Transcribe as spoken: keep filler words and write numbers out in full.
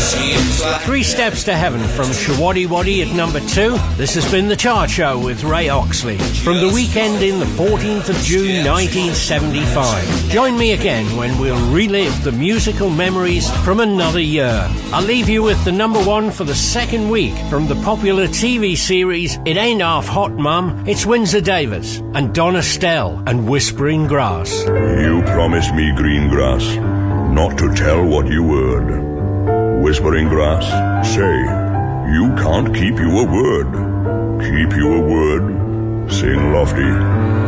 Three Steps to Heaven from Shawaddy Waddy at number two. This has been The Chart Show with Ray Oxley from the weekend in the fourteenth of June nineteen seventy-five. Join me again when we'll relive the musical memories from another year. I'll leave you with the number one for the second week from the popular T V series It Ain't Half Hot Mum. It's Windsor Davis and Donna Stell and Whispering Grass. You promised me green grass, not to tell what you heard. Whispering Grass, say, you can't keep your word. Keep your word, sing lofty.